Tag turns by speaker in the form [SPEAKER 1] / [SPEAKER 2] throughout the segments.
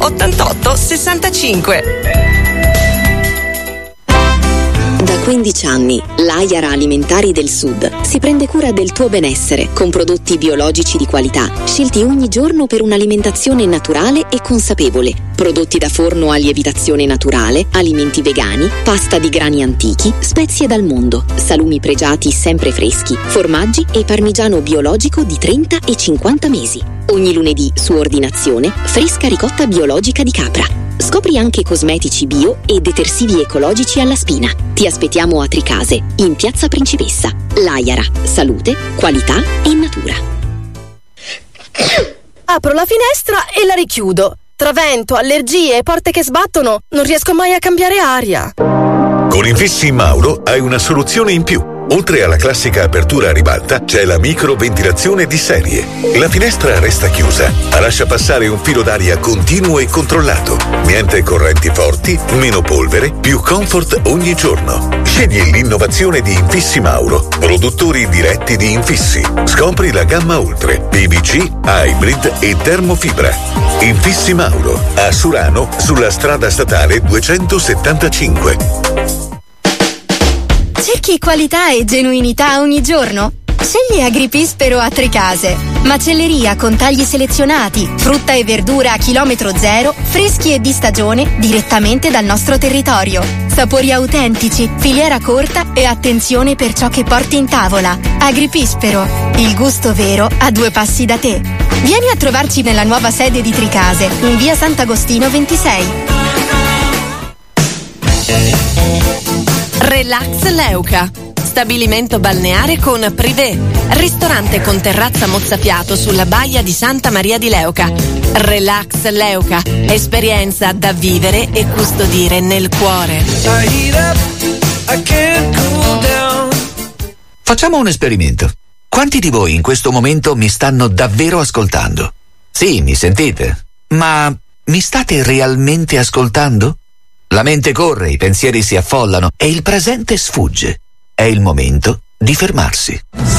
[SPEAKER 1] 88 65.
[SPEAKER 2] Da 15 anni, l'Aiara Alimentari del Sud si prende cura del tuo benessere con prodotti biologici di qualità, scelti ogni giorno per un'alimentazione naturale e consapevole. Prodotti da forno a lievitazione naturale, alimenti vegani, pasta di grani antichi, spezie dal mondo, salumi pregiati sempre freschi, formaggi e parmigiano biologico di 30 e 50 mesi. Ogni lunedì, su ordinazione, fresca ricotta biologica di capra. Scopri anche cosmetici bio e detersivi ecologici alla spina. Ti aspettiamo a Tricase, in Piazza Principessa. L'Aiara, salute, qualità e natura.
[SPEAKER 3] Apro la finestra e la richiudo. Tra vento, allergie e porte che sbattono, non riesco mai a cambiare aria.
[SPEAKER 4] Con Infissi Mauro hai una soluzione in più. Oltre alla classica apertura a ribalta, c'è la microventilazione di serie. La finestra resta chiusa, ma lascia passare un filo d'aria continuo e controllato. Niente correnti forti, meno polvere, più comfort ogni giorno. Scegli l'innovazione di Infissi Mauro, produttori diretti di infissi. Scopri la gamma Ultre, PVC, Hybrid e Termofibra. Infissi Mauro, a Surano, sulla strada statale 275.
[SPEAKER 5] Cerchi qualità e genuinità ogni giorno? Scegli Agripispero a Tricase. Macelleria con tagli selezionati, frutta e verdura a chilometro zero, freschi e di stagione direttamente dal nostro territorio. Sapori autentici, filiera corta e attenzione per ciò che porti in tavola. Agripispero, il gusto vero a 2 passi da te. Vieni a trovarci nella nuova sede di Tricase, in via Sant'Agostino 26.
[SPEAKER 1] Relax Leuca, stabilimento balneare con privé, ristorante con terrazza mozzafiato sulla baia di Santa Maria di Leuca. Relax Leuca, esperienza da vivere e custodire nel cuore.
[SPEAKER 6] Facciamo un esperimento. Quanti di voi in questo momento mi stanno davvero ascoltando? Sì, mi sentite? Ma mi state realmente ascoltando? La mente corre, i pensieri si affollano e il presente sfugge. È il momento di fermarsi.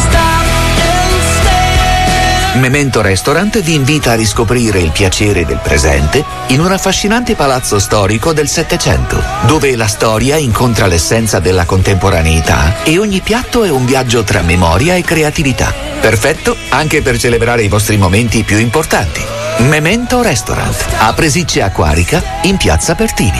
[SPEAKER 6] Memento Restaurant vi invita a riscoprire il piacere del presente in un affascinante palazzo storico del Settecento, dove la storia incontra l'essenza della contemporaneità e ogni piatto è un viaggio tra memoria e creatività. Perfetto anche per celebrare i vostri momenti più importanti. Memento Restaurant, a Presicce Acquarica, in Piazza Pertini.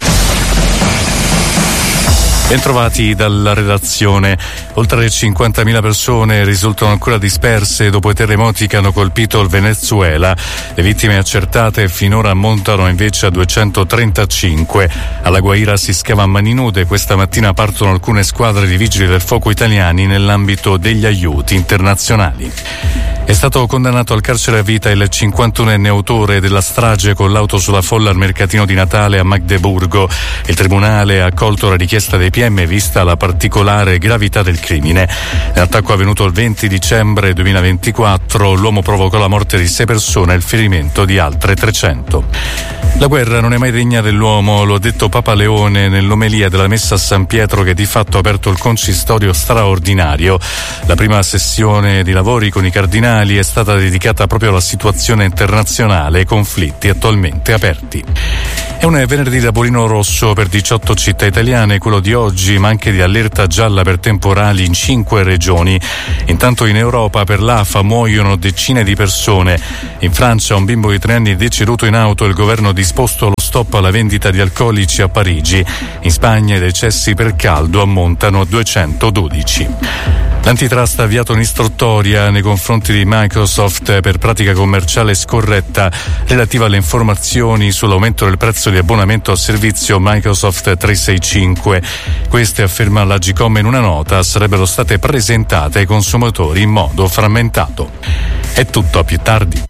[SPEAKER 7] Bentrovati dalla redazione. Oltre 50.000 persone risultano ancora disperse dopo i terremoti che hanno colpito il Venezuela. Le vittime accertate finora ammontano invece a 235. Alla Guaira si scava a mani nude. Questa mattina partono alcune squadre di vigili del fuoco italiani nell'ambito degli aiuti internazionali. È stato condannato al carcere a vita il 51enne autore della strage con l'auto sulla folla al mercatino di Natale a Magdeburgo. Il tribunale ha accolto la richiesta dei PM vista la particolare gravità del crimine. L'attacco avvenuto il 20 dicembre 2024, l'uomo provocò la morte di 6 persone e il ferimento di altre 300. La guerra non è mai degna dell'uomo, lo ha detto Papa Leone nell'omelia della messa a San Pietro che di fatto ha aperto il consistorio straordinario. La prima sessione di lavori con i cardinali è stata dedicata proprio alla situazione internazionale e ai conflitti attualmente aperti. È un venerdì da bolino rosso per 18 città italiane, quello di oggi, ma anche di allerta gialla per temporali in 5 regioni. Intanto in Europa per l'AFA muoiono decine di persone. In Francia un bimbo di 3 anni è deceduto in auto, il governo ha disposto lo stop alla vendita di alcolici a Parigi. In Spagna i decessi per caldo ammontano a 212. L'antitrust ha avviato un'istruttoria nei confronti di Microsoft per pratica commerciale scorretta relativa alle informazioni sull'aumento del prezzo di abbonamento al servizio Microsoft 365. Queste, afferma l'Agcom in una nota, sarebbero state presentate ai consumatori in modo frammentato. È tutto, a più tardi.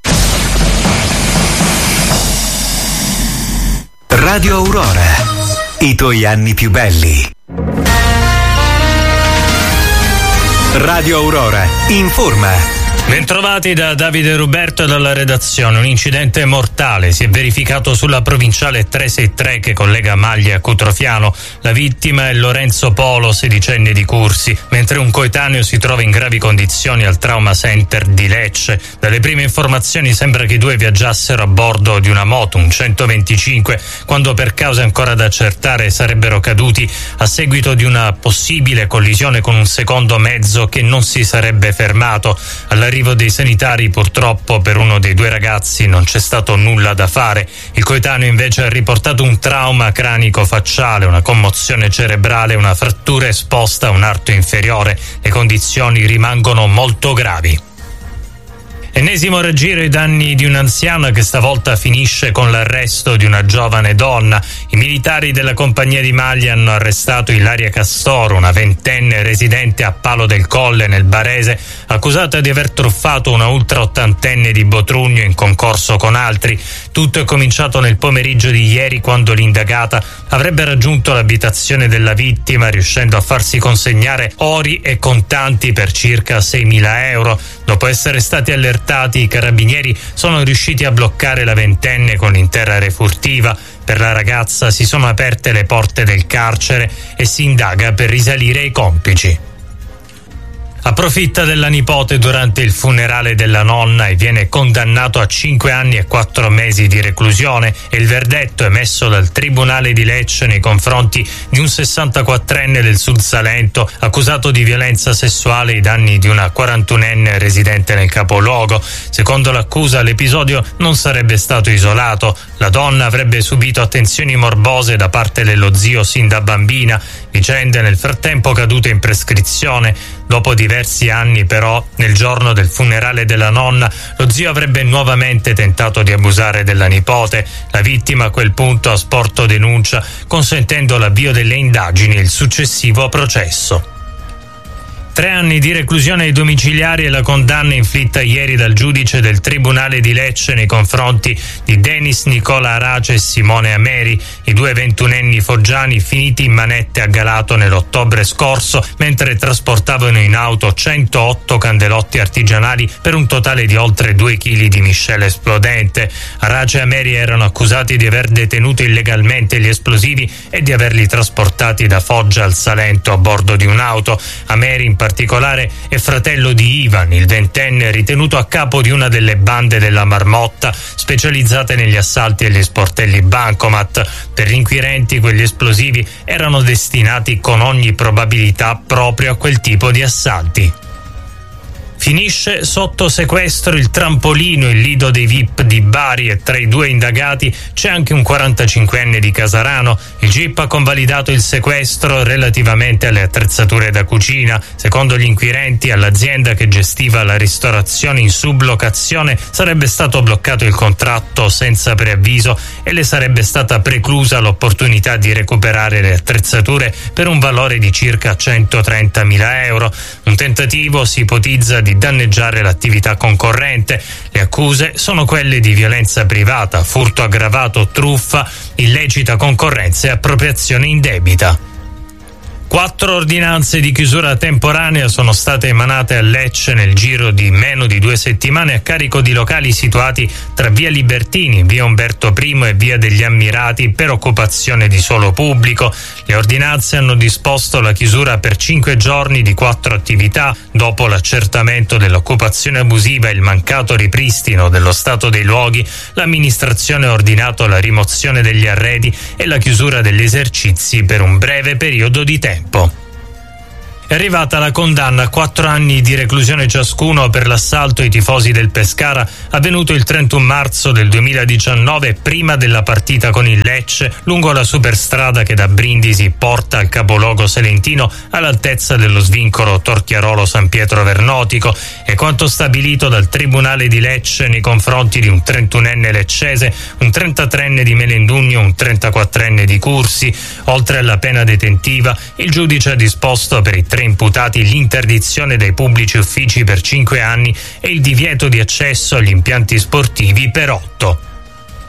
[SPEAKER 8] Radio Aurora, i tuoi anni più belli. Radio Aurora informa,
[SPEAKER 9] Bentrovati da Davide Ruberto e dalla redazione. Un incidente mortale si è verificato sulla provinciale 363 che collega Maglia a Cutrofiano. La vittima è Lorenzo Polo, 16enne di Cursi, mentre un coetaneo si trova in gravi condizioni al Trauma Center di Lecce. Dalle prime informazioni sembra che i due viaggiassero a bordo di una moto, un 125, quando per cause ancora da accertare sarebbero caduti a seguito di una possibile collisione con un secondo mezzo che non si sarebbe fermato. All'arrivo dei sanitari purtroppo per uno dei due ragazzi non c'è stato nulla da fare. Il coetaneo invece ha riportato un trauma cranico-facciale, una commozione cerebrale, una frattura esposta a un arto inferiore. Le condizioni rimangono molto gravi. Ennesimo raggiro ai danni di un'anziana che stavolta finisce con l'arresto di una giovane donna. I militari della compagnia di Maglia hanno arrestato Ilaria Castoro, una ventenne residente a Palo del Colle nel Barese, accusata di aver truffato una ultra ottantenne di Botrugno in concorso con altri. Tutto è cominciato nel pomeriggio di ieri, quando l'indagata avrebbe raggiunto l'abitazione della vittima, riuscendo a farsi consegnare ori e contanti per circa 6.000 euro. Dopo essere stati allertati, i carabinieri sono riusciti a bloccare la ventenne con l'intera refurtiva. Per la ragazza si sono aperte le porte del carcere e si indaga per risalire ai complici. Approfitta della nipote durante il funerale della nonna e viene condannato a 5 anni e 4 mesi di reclusione. È il verdetto emesso dal Tribunale di Lecce nei confronti di un 64enne del Sud Salento accusato di violenza sessuale ai danni di una 41enne residente nel capoluogo. Secondo l'accusa, l'episodio non sarebbe stato isolato. La donna avrebbe subito attenzioni morbose da parte dello zio sin da bambina, vicende nel frattempo cadute in prescrizione. Dopo diversi anni, però, nel giorno del funerale della nonna, lo zio avrebbe nuovamente tentato di abusare della nipote. La vittima a quel punto ha sporto denuncia, consentendo l'avvio delle indagini e il successivo processo. 3 anni di reclusione ai domiciliari e la condanna inflitta ieri dal giudice del Tribunale di Lecce nei confronti di Denis Nicola Arace e Simone Ameri, i due ventunenni foggiani finiti in manette a Galato nell'ottobre scorso mentre trasportavano in auto 108 candelotti artigianali per un totale di oltre 2 kg di miscela esplodente. Arace e Ameri erano accusati di aver detenuto illegalmente gli esplosivi e di averli trasportati da Foggia al Salento a bordo di un'auto. Ameri in particolare è fratello di Ivan, il ventenne ritenuto a capo di una delle bande della Marmotta specializzate negli assalti agli sportelli bancomat. Per gli inquirenti quegli esplosivi erano destinati con ogni probabilità proprio a quel tipo di assalti. Finisce sotto sequestro il trampolino, il lido dei VIP di Bari, e tra i due indagati c'è anche un 45enne di Casarano. Il GIP ha convalidato il sequestro relativamente alle attrezzature da cucina. Secondo gli inquirenti, all'azienda che gestiva la ristorazione in sublocazione sarebbe stato bloccato il contratto senza preavviso e le sarebbe stata preclusa l'opportunità di recuperare le attrezzature per un valore di circa 130.000 euro. Un tentativo si ipotizza di danneggiare l'attività concorrente. Le accuse sono quelle di violenza privata, furto aggravato, truffa, illecita concorrenza e appropriazione indebita. 4 ordinanze di chiusura temporanea sono state emanate a Lecce nel giro di meno di 2 settimane a carico di locali situati tra via Libertini, via Umberto I e via degli Ammirati per occupazione di suolo pubblico. Le ordinanze hanno disposto la chiusura per 5 giorni di 4 attività. Dopo l'accertamento dell'occupazione abusiva e il mancato ripristino dello stato dei luoghi, l'amministrazione ha ordinato la rimozione degli arredi e la chiusura degli esercizi per un breve periodo di tempo. È arrivata la condanna a 4 anni di reclusione ciascuno per l'assalto ai tifosi del Pescara avvenuto il 31 marzo del 2019 prima della partita con il Lecce lungo la superstrada che da Brindisi porta al capoluogo salentino all'altezza dello svincolo Torchiarolo-San Pietro Vernotico. È quanto stabilito dal Tribunale di Lecce nei confronti di un 31enne leccese, un 33enne di Melendugno, un 34enne di Cursi. Oltre alla pena detentiva, il giudice ha disposto per i 3 imputati l'interdizione dai pubblici uffici per 5 anni e il divieto di accesso agli impianti sportivi per 8.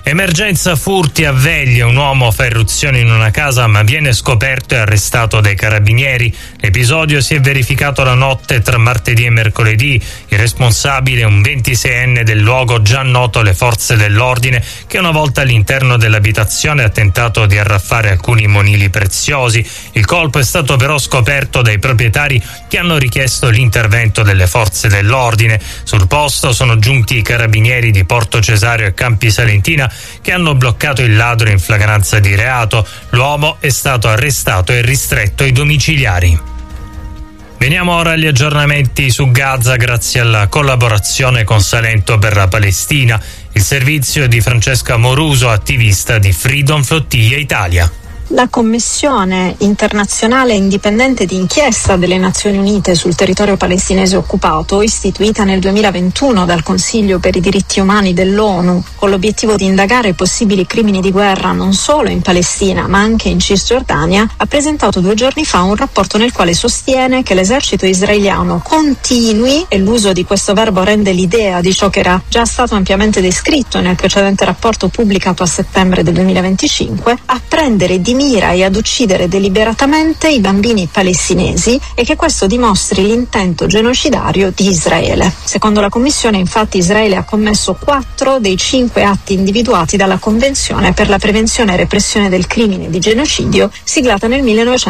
[SPEAKER 9] Emergenza furti a Veglie, un uomo fa irruzione in una casa ma viene scoperto e arrestato dai carabinieri. L'episodio si è verificato la notte tra martedì e mercoledì. Il responsabile è un 26enne del luogo già noto alle forze dell'ordine che una volta all'interno dell'abitazione ha tentato di arraffare alcuni monili preziosi. Il colpo è stato però scoperto dai proprietari che hanno richiesto l'intervento delle forze dell'ordine. Sul posto sono giunti i carabinieri di Porto Cesario e Campi Salentina che hanno bloccato il ladro in flagranza di reato. L'uomo è stato arrestato e ristretto ai domiciliari. Veniamo ora agli aggiornamenti su Gaza grazie alla collaborazione con Salento per la Palestina, il servizio di Francesca Moruso, attivista di Freedom Flottiglia Italia.
[SPEAKER 10] La Commissione internazionale indipendente di inchiesta delle Nazioni Unite sul territorio palestinese occupato, istituita nel 2021 dal Consiglio per i diritti umani dell'ONU, con l'obiettivo di indagare possibili crimini di guerra non solo in Palestina ma anche in Cisgiordania, ha presentato 2 giorni fa un rapporto nel quale sostiene che l'esercito israeliano continui, e l'uso di questo verbo rende l'idea di ciò che era già stato ampiamente descritto nel precedente rapporto pubblicato a settembre del 2025, a prendere di mira e ad uccidere deliberatamente i bambini palestinesi e che questo dimostri l'intento genocidario di Israele. Secondo la Commissione, infatti, Israele ha commesso 4 dei 5 atti individuati dalla Convenzione per la prevenzione e repressione del crimine di genocidio, siglata nel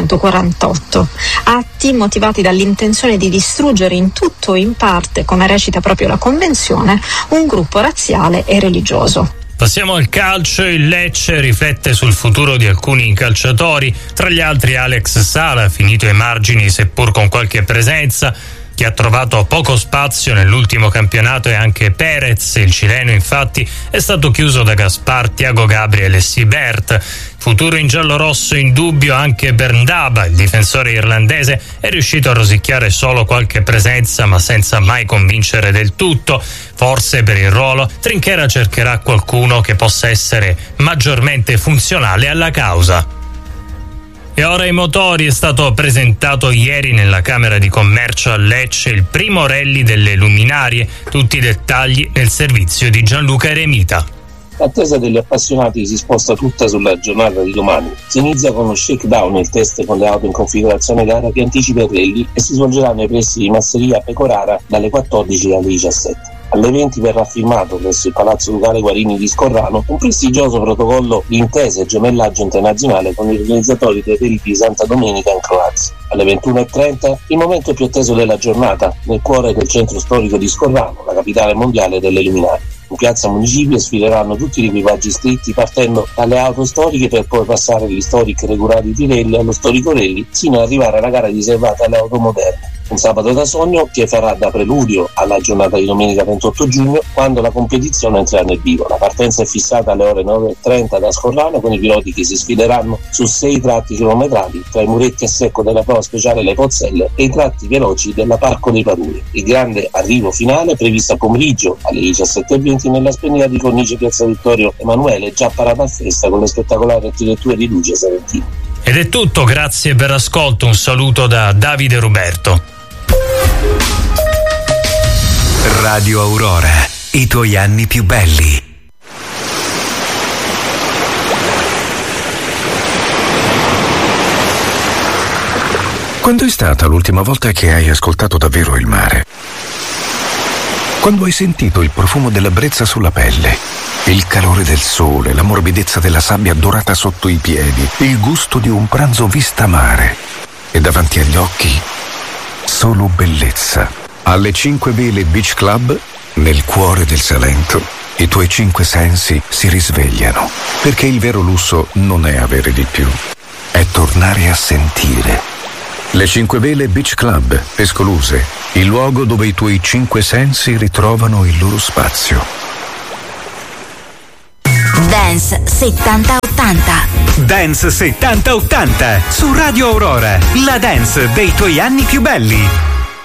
[SPEAKER 10] 1948. Atti motivati dall'intenzione di distruggere in tutto o in parte, come recita proprio la Convenzione, un gruppo razziale e religioso.
[SPEAKER 9] Passiamo al calcio. Il Lecce riflette sul futuro di alcuni calciatori, tra gli altri Alex Sala, finito ai margini seppur con qualche presenza, che ha trovato poco spazio nell'ultimo campionato, e anche Perez, il cileno infatti, è stato chiuso da Gaspar, Thiago Gabriel e Sibert. Futuro in giallo-rosso in dubbio anche Berndaba, il difensore irlandese, è riuscito a rosicchiare solo qualche presenza ma senza mai convincere del tutto. Forse per il ruolo Trinchera cercherà qualcuno che possa essere maggiormente funzionale alla causa. E ora i motori. È stato presentato ieri nella Camera di Commercio a Lecce il primo rally delle luminarie. Tutti i dettagli nel servizio di Gianluca Eremita.
[SPEAKER 11] L'attesa degli appassionati si sposta tutta sulla giornata di domani. Si inizia con lo shakedown, il test con le auto in configurazione gara che anticipa il rally, e si svolgerà nei pressi di Masseria Pecorara dalle 14 alle 17. Alle 20 verrà firmato presso il Palazzo Ducale Guarini di Scorrano un prestigioso protocollo di intesa e gemellaggio internazionale con i realizzatori dei rally di Santa Domenica in Croazia. Alle 21:30 il momento più atteso della giornata, nel cuore del centro storico di Scorrano, la capitale mondiale delle luminarie. In piazza Municipio sfileranno tutti gli equipaggi iscritti partendo dalle auto storiche per poi passare dagli storic regolari Pirelli allo storico rally sino ad arrivare alla gara riservata alle auto moderne. Un sabato da sogno che farà da preludio alla giornata di domenica 28 giugno, quando la competizione entrerà nel vivo. La partenza è fissata alle ore 9:30 da Scorrano, con i piloti che si sfileranno su 6 tratti chilometrati tra i muretti a secco della prova speciale Le Pozzelle e i tratti veloci della Parco dei Paruri. Il grande arrivo finale è previsto a pomeriggio alle 17:20 nella splendida di cornice Piazza Vittorio Emanuele, già parata a festa con le spettacolari architetture di Luce Salentino.
[SPEAKER 9] Ed è tutto, grazie per l'ascolto, un saluto da Davide Ruberto.
[SPEAKER 8] Radio Aurora, i tuoi anni più belli.
[SPEAKER 12] Quando è stata l'ultima volta che hai ascoltato davvero il mare? Quando hai sentito il profumo della brezza sulla pelle, il calore del sole, la morbidezza della sabbia dorata sotto i piedi, il gusto di un pranzo vista mare e davanti agli occhi solo bellezza. Alle 5 Vele Beach Club, nel cuore del Salento, i tuoi 5 sensi si risvegliano, perché il vero lusso non è avere di più, è tornare a sentire. Le 5 Vele Beach Club, Pescoluse, il luogo dove i tuoi 5 sensi ritrovano il loro spazio.
[SPEAKER 13] Dance 70-80.
[SPEAKER 8] Dance 70-80 su Radio Aurora, la dance dei tuoi anni più belli.